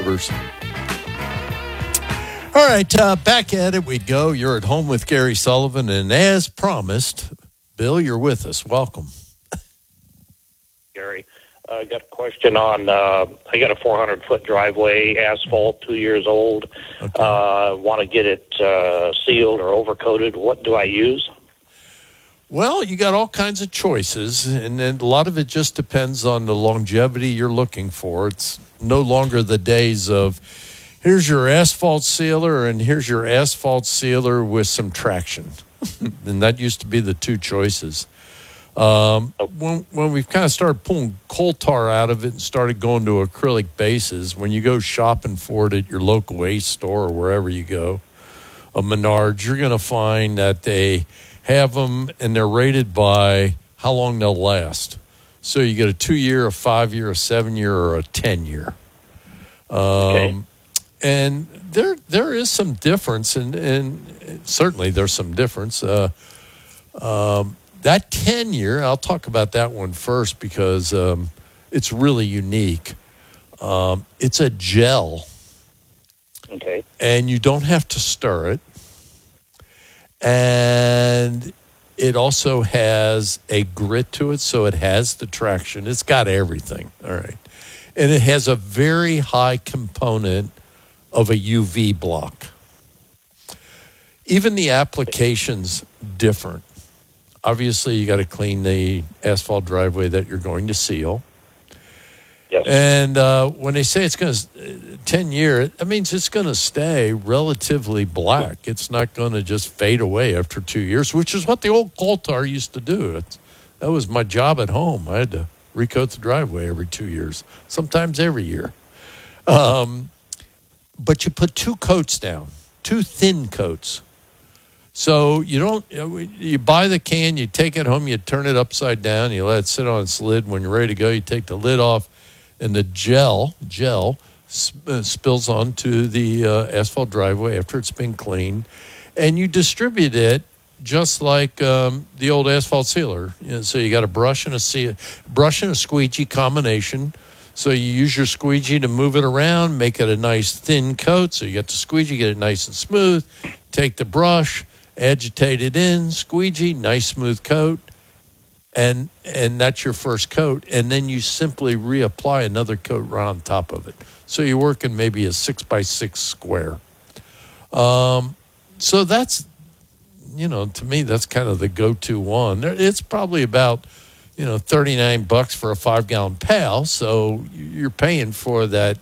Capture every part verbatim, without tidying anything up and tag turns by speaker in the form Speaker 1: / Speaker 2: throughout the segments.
Speaker 1: All right, uh, back at it we go. You're at home with Gary Sullivan, and as promised, Bill, you're with us. Welcome.
Speaker 2: Gary, I uh, got a question on, uh, I got a four hundred foot driveway, asphalt, two years old. Okay. Uh, want to get it uh, sealed or overcoated. What do I use?
Speaker 1: Well, you got all kinds of choices, and then a lot of it just depends on the longevity you're looking for. It's no longer the days of, here's your asphalt sealer, and here's your asphalt sealer with some traction. And that used to be the two choices. Um, when, when we've kind of started pulling coal tar out of it and started going to acrylic bases, when you go shopping for it at your local Ace store or wherever you go, a Menards, you're going to find that they have them and they're rated by how long they'll last. So you get a two-year, a five-year, a seven-year, or a ten-year. Um, okay. And there there is some difference, and, and certainly there's some difference. Uh, um, that ten-year, I'll talk about that one first because um, it's really unique. Um, it's a gel.
Speaker 2: Okay.
Speaker 1: And you don't have to stir it. And it also has a grit to it, so it has the traction. It's got everything, all right. And it has a very high component of a U V block. Even the application's different. Obviously, you got to clean the asphalt driveway that you're going to seal.
Speaker 2: Yes.
Speaker 1: And uh, when they say it's going to ten year, that means it's going to stay relatively black. It's not going to just fade away after two years, which is what the old coal tar used to do. It's, that was my job at home. I had to recoat the driveway every two years, sometimes every year. Um, but you put two coats down, two thin coats. So you don't, you know, you buy the can, you take it home, you turn it upside down, you let it sit on its lid. When you're ready to go, you take the lid off, and the gel gel sp- uh, spills onto the uh, asphalt driveway after it's been cleaned, and you distribute it just like um, the old asphalt sealer. You know, so you got a brush and a seal, brush and a squeegee combination. So you use your squeegee to move it around, make it a nice thin coat. So you get the squeegee, get it nice and smooth. Take the brush, agitate it in, squeegee, nice smooth coat. And and that's your first coat, and then you simply reapply another coat right on top of it. So you're working maybe a six by six square. Um, so that's, you know, to me that's kind of the go-to one. It's probably about, you know, thirty-nine bucks for a five-gallon pail. So you're paying for that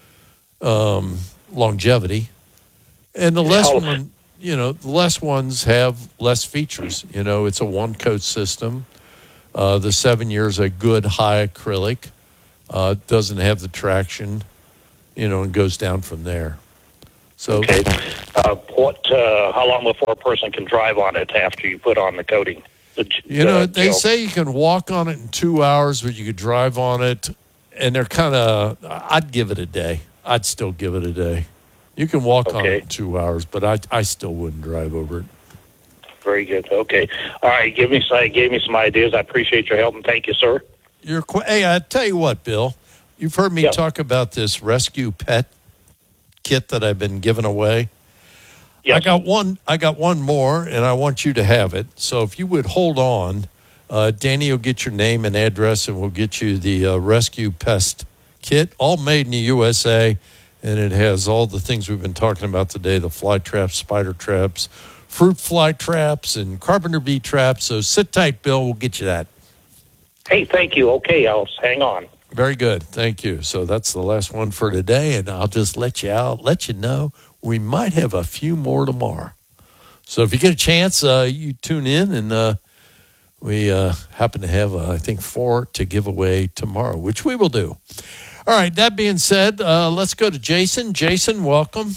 Speaker 1: um, longevity, and the less one, you know, the less ones have less features. You know, it's a one-coat system. Uh, the seven years a good high acrylic, uh, doesn't have the traction, you know, and goes down from there. So,
Speaker 2: okay. Uh, what? Uh, how long before a person can drive on it after you put on the coating? The,
Speaker 1: you know,
Speaker 2: the
Speaker 1: they
Speaker 2: gel.
Speaker 1: say you can walk on it in two hours, but you could drive on it, and they're kind of. I'd give it a day. I'd still give it a day. You can walk
Speaker 2: okay.
Speaker 1: on it in two hours, but I I still wouldn't drive over it.
Speaker 2: Very good. Okay. All right. Give me some, gave me some ideas. I appreciate your help, and thank you, sir.
Speaker 1: You're qu- hey, I tell you what, Bill. You've heard me
Speaker 2: yep.
Speaker 1: talk about this rescue pet kit that I've been giving away.
Speaker 2: Yes.
Speaker 1: I got one. I got one more, and I want you to have it. So if you would hold on, uh, Danny will get your name and address, and we'll get you the uh, rescue pest kit, all made in the U S A, and it has all the things we've been talking about today: the fly traps, spider traps, fruit fly traps, and carpenter bee traps. So sit tight, Bill. We'll get you that.
Speaker 2: Hey, thank you. Okay, I'll hang on.
Speaker 1: Very good. Thank you. So that's the last one for today, and I'll just let you out, let you know we might have a few more tomorrow. So if you get a chance, uh, you tune in, and uh, we uh, happen to have, uh, I think, four to give away tomorrow, which we will do. All right, that being said, uh, let's go to Jason. Jason, welcome.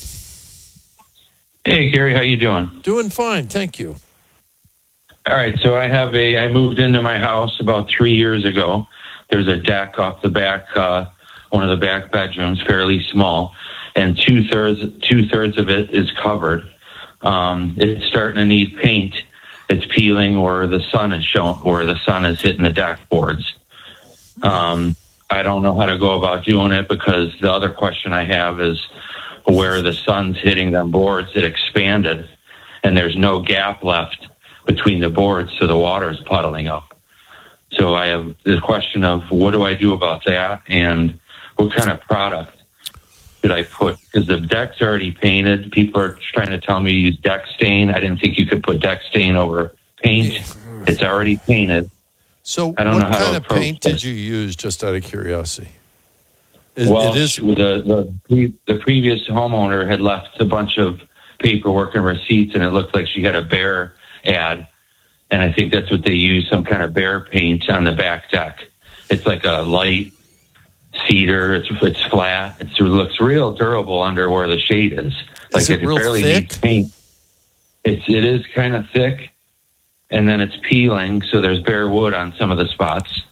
Speaker 3: Hey, Gary, how you doing?
Speaker 1: Doing fine, thank you.
Speaker 3: All right, so I have a, I moved into my house about three years ago. There's a deck off the back, uh, one of the back bedrooms, fairly small, and two-thirds two-thirds of it is covered. Um, it's starting to need paint. It's peeling, or the sun is showing, or the sun is hitting the deck boards. Um, I don't know how to go about doing it, because the other question I have is where the sun's hitting them boards, it expanded, and there's no gap left between the boards, so the water is puddling up. So I have the question of what do I do about that, and what kind of product should I put? Because the deck's already painted. People are trying to tell me to use deck stain. I didn't think you could put deck stain over paint. It's already painted.
Speaker 1: So
Speaker 3: I don't
Speaker 1: what
Speaker 3: know how
Speaker 1: kind
Speaker 3: to
Speaker 1: of
Speaker 3: approach
Speaker 1: paint
Speaker 3: this.
Speaker 1: did you use, just out of curiosity? It,
Speaker 3: Well,
Speaker 1: it is,
Speaker 3: the, the pre- the previous homeowner had left a bunch of paperwork and receipts, and it looked like she had a bear ad, and I think that's what they used, some kind of bear paint on the back deck. It's like a light cedar. It's it's flat. It's, it looks real durable under where the shade is. Like
Speaker 1: Is it real
Speaker 3: barely
Speaker 1: thick?
Speaker 3: needs paint. It's it is kind of thick, and then it's peeling, so there's bare wood on some of the spots.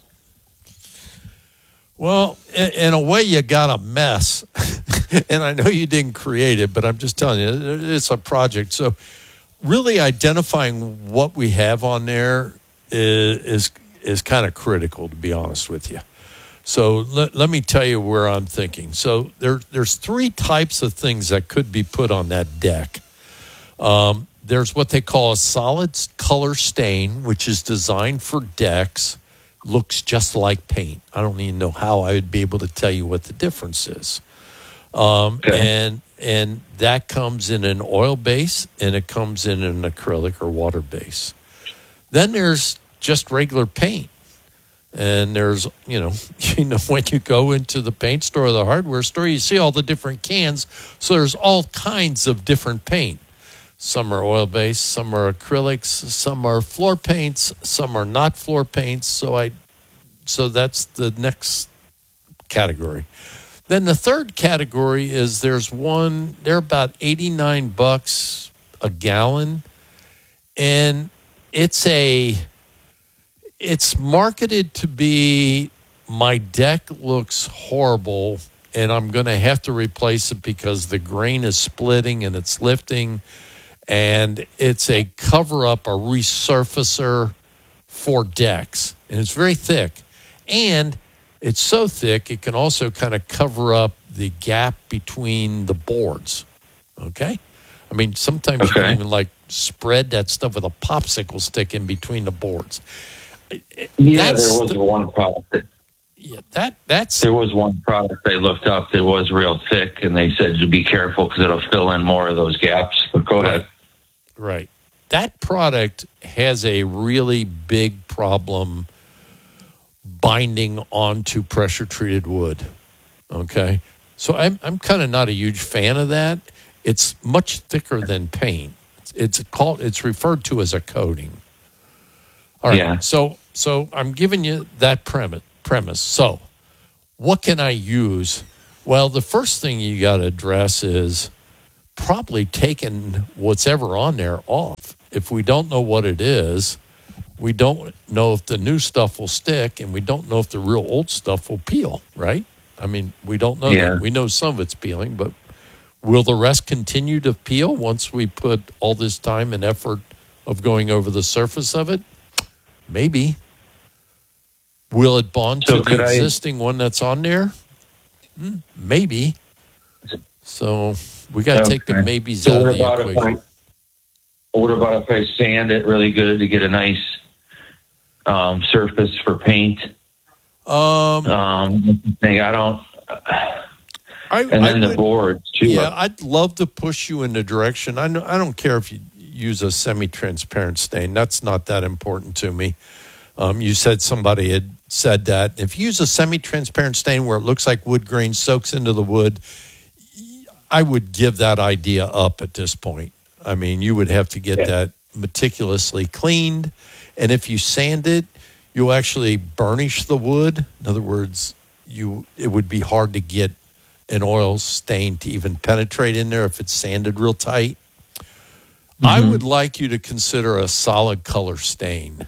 Speaker 1: well, in, in a way, you got a mess. And I know you didn't create it, but I'm just telling you, it's a project. So really identifying what we have on there is is, is kind of critical, to be honest with you. So let, let me tell you where I'm thinking. So there, there's three types of things that could be put on that deck. Um, there's what they call a solid color stain, which is designed for decks, looks just like paint. I don't even know how I would be able to tell you what the difference is. Um,
Speaker 3: Okay.
Speaker 1: and and that comes in an oil base, and it comes in an acrylic or water base. Then there's just regular paint. And there's, you know, you know, when you go into the paint store or the hardware store, you see all the different cans. So there's all kinds of different paint. Some are oil-based, some are acrylics, some are floor paints, some are not floor paints. So I, so that's the next category. Then the third category is there's one, they're about eighty-nine bucks a gallon. And it's a, it's marketed to be, my deck looks horrible and I'm going to have to replace it because the grain is splitting and it's lifting. And it's a cover-up, a resurfacer for decks. And it's very thick. And it's so thick, it can also kind of cover up the gap between the boards. Okay? I mean, sometimes you
Speaker 3: Okay.
Speaker 1: can even, like, spread that stuff with a popsicle stick in between the boards.
Speaker 3: Yeah,
Speaker 1: That's
Speaker 3: there was
Speaker 1: the-
Speaker 3: one product that
Speaker 1: Yeah, that that's
Speaker 3: There was one product they looked up that was real thick, and they said to be careful because it'll fill in more of those gaps. But go ahead.
Speaker 1: right. That product has a really big problem binding onto pressure treated wood. Okay, so I'm I'm kind of not a huge fan of that. It's much thicker than paint. It's, it's called it's referred to as a coating. All right.
Speaker 3: Yeah.
Speaker 1: So so I'm giving you that premise premise. So what can I use? Well, the first thing you got to address is probably taking what's ever on there off. If we don't know what it is, we don't know if the new stuff will stick, and we don't know if the real old stuff will peel, right? I mean, we don't know.
Speaker 3: Yeah.
Speaker 1: That. We know some of it's peeling, but will the rest continue to peel once we put all this time and effort of going over the surface of it? Maybe. Will it bond
Speaker 3: So
Speaker 1: to the
Speaker 3: could I-
Speaker 1: existing one that's on there? Hmm, maybe. So we got to take the
Speaker 3: Okay.
Speaker 1: maybes
Speaker 3: So
Speaker 1: out
Speaker 3: what
Speaker 1: of the
Speaker 3: about if
Speaker 1: equation.
Speaker 3: I, what about if I sand it really good to get a nice um, surface for paint?
Speaker 1: Um,
Speaker 3: Um, thing I don't,
Speaker 1: I,
Speaker 3: and
Speaker 1: I
Speaker 3: then the
Speaker 1: would-
Speaker 3: boards too.
Speaker 1: Yeah, I'd love to push you in the direction. I know, I don't care if you use a semi-transparent stain. That's not that important to me. Um, you said somebody had said that. If you use a semi-transparent stain where it looks like wood grain soaks into the wood, I would give that idea up at this point. I mean, you would have to get
Speaker 3: Yeah.
Speaker 1: that meticulously cleaned. And if you sand it, you'll actually burnish the wood. In other words, you it would be hard to get an oil stain to even penetrate in there if it's sanded real tight. I would like you to consider a solid color stain.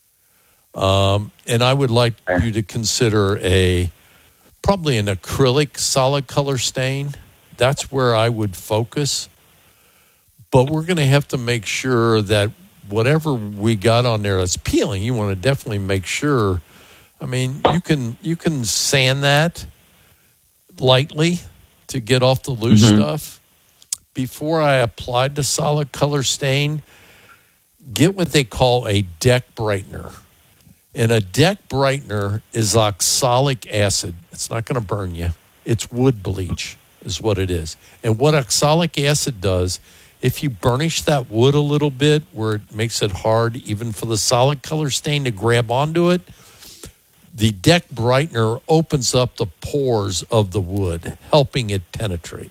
Speaker 1: Um, and I would like you to consider a probably an acrylic solid color stain. That's where I would focus. But we're going to have to make sure that whatever we got on there that's peeling, you want to definitely make sure I mean, you can you can sand that lightly to get off the loose
Speaker 3: Mhm.
Speaker 1: stuff. Before I applied the solid color stain, get what they call a deck brightener. And a deck brightener is oxalic acid. It's not going to burn you. It's wood bleach is what it is. And what oxalic acid does, if you burnish that wood a little bit where it makes it hard even for the solid color stain to grab onto it, the deck brightener opens up the pores of the wood, helping it penetrate.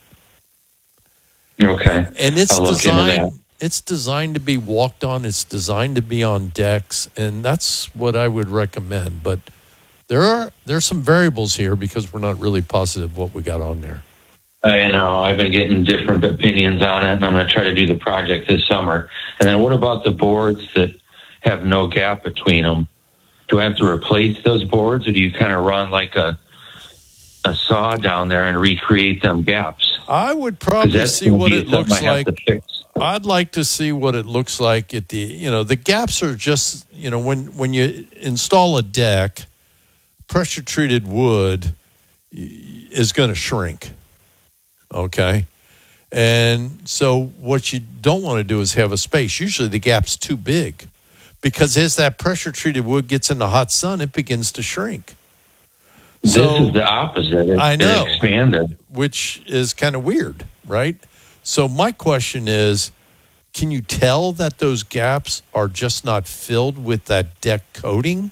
Speaker 3: Okay.
Speaker 1: And it's
Speaker 3: I'll look into that.
Speaker 1: designed it's designed to be walked on, it's designed to be on decks, and that's what I would recommend. But there are there's some variables here because we're not really positive what we got on there.
Speaker 3: I know. I've been getting different opinions on it, and I'm going to try to do the project this summer. And then what about the boards that have no gap between them? Do I have to replace those boards, or do you kind of run like a a saw down there and recreate them gaps?
Speaker 1: I would
Speaker 3: 'Cause
Speaker 1: probably
Speaker 3: that's
Speaker 1: see
Speaker 3: gonna
Speaker 1: what
Speaker 3: be
Speaker 1: it
Speaker 3: something
Speaker 1: looks
Speaker 3: I have
Speaker 1: like.
Speaker 3: to fix.
Speaker 1: I'd like to see what it looks like at the, you know, the gaps are just, you know, when, when you install a deck, pressure treated wood is going to shrink. Okay. And so what you don't want to do is have a space. Usually the gap's too big because as that pressure treated wood gets in the hot sun, it begins to shrink.
Speaker 3: This
Speaker 1: So-
Speaker 3: is the opposite. It's
Speaker 1: I know.
Speaker 3: It expanded.
Speaker 1: which is kind of weird, right? So my question is, can you tell that those gaps are just not filled with that deck coating?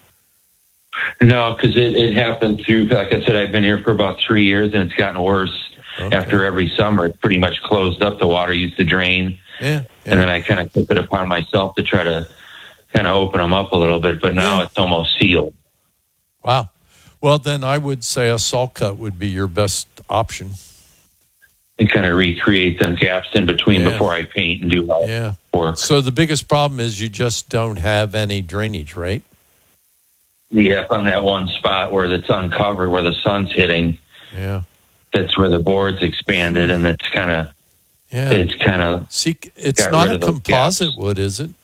Speaker 3: No, because it, it happened through, like I said, I've been here for about three years, and it's gotten worse.
Speaker 1: Okay.
Speaker 3: After every summer, it pretty much closed up. The water used to drain.
Speaker 1: Yeah.
Speaker 3: And then I kind of took it upon myself to try to kind of open them up a little bit, but now
Speaker 1: Yeah.
Speaker 3: it's almost sealed.
Speaker 1: Wow. Well, then I would say a salt cut would be your best option.
Speaker 3: And kind of recreate them gaps in between
Speaker 1: Yeah.
Speaker 3: before I paint and do all
Speaker 1: Yeah.
Speaker 3: work.
Speaker 1: So the biggest problem is you just don't have any drainage, right?
Speaker 3: Yeah, on that one spot where it's uncovered, where the sun's hitting,
Speaker 1: Yeah.
Speaker 3: that's where the board's expanded, and it's kind of,
Speaker 1: Yeah.
Speaker 3: it's kind of,
Speaker 1: See, it's
Speaker 3: got
Speaker 1: not
Speaker 3: rid
Speaker 1: a
Speaker 3: of those
Speaker 1: composite
Speaker 3: gaps.
Speaker 1: wood, is it?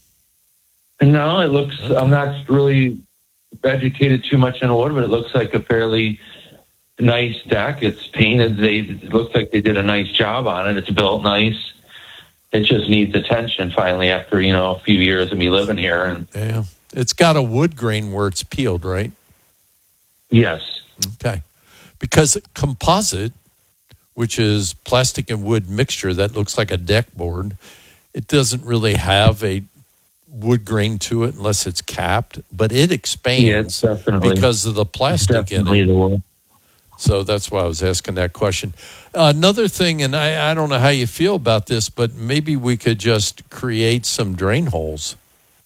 Speaker 3: no, it looks, I'm not really educated too much in wood, but it looks like a fairly nice deck. It's painted. They, it looks like they did a nice job on it. It's built nice. It just needs attention finally after, you know, a few years of me living here. And
Speaker 1: Yeah. It's got a wood grain where it's peeled, right?
Speaker 3: yes,
Speaker 1: Okay. Because composite, which is plastic and wood mixture that looks like a deck board, it doesn't really have a wood grain to it unless it's capped, but it
Speaker 3: yeah,
Speaker 1: expands
Speaker 3: it's definitely,
Speaker 1: because of the
Speaker 3: it's
Speaker 1: plastic in
Speaker 3: definitely
Speaker 1: it.
Speaker 3: the one.
Speaker 1: So that's why I was asking that question. Uh, another thing, and I, I don't know how you feel about this, but maybe we could just create some drain holes.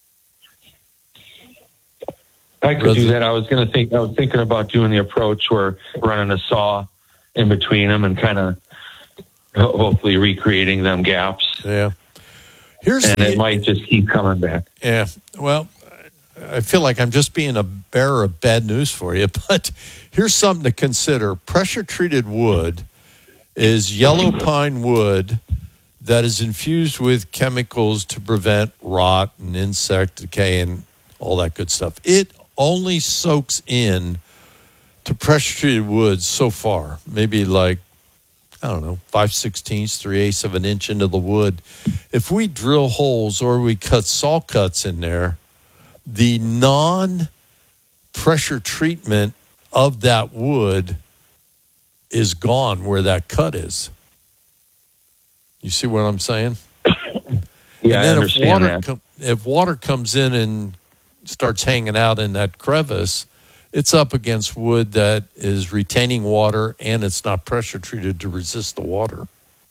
Speaker 3: I could
Speaker 1: Rather-
Speaker 3: do that. I was going to think, I was thinking about doing the approach where running a saw in between them and kind of ho- hopefully recreating them gaps.
Speaker 1: Yeah. Here's
Speaker 3: And
Speaker 1: the,
Speaker 3: it might just keep coming back.
Speaker 1: Yeah. Well, I feel like I'm just being a bearer of bad news for you, but here's something to consider. Pressure treated wood is yellow pine wood that is infused with chemicals to prevent rot and insect decay and all that good stuff. It only soaks in to pressure treated wood so far, maybe like, I don't know, five sixteenths, three eighths of an inch into the wood. If we drill holes or we cut saw cuts in there, the non-pressure treatment of that wood is gone where that cut is. You see what I'm saying?
Speaker 3: Yeah,
Speaker 1: and
Speaker 3: I
Speaker 1: then if
Speaker 3: understand
Speaker 1: water,
Speaker 3: that.
Speaker 1: com- if water comes in and starts hanging out in that crevice, it's up against wood that is retaining water and it's not pressure treated to resist the water.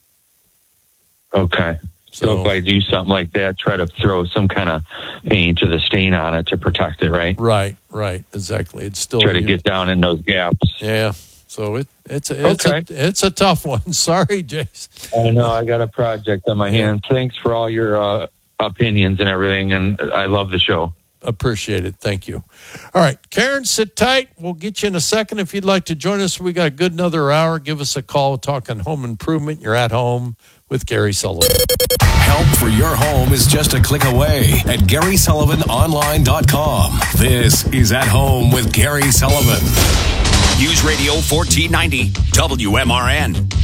Speaker 3: Okay. So,
Speaker 1: So-
Speaker 3: if I do something like that, try to throw some kind of paint or the stain on it to protect it, right?
Speaker 1: Right, right, exactly. It's still
Speaker 3: Try to get down in those gaps.
Speaker 1: yeah. So it it's a, it's
Speaker 3: Okay.
Speaker 1: a it's a tough one. Sorry, Jason.
Speaker 3: I know I got a project on my hands. Thanks for all your uh, opinions and everything, and I love the show.
Speaker 1: Appreciate it. Thank you. All right, Karen, sit tight. We'll get you in a second if you'd like to join us. We got a good another hour. Give us a call. Talking home improvement. You're at home with Gary Sullivan.
Speaker 4: Help for your home is just a click away at Gary Sullivan Online dot com. This is At Home with Gary Sullivan.
Speaker 5: News Radio fourteen ninety W M R N.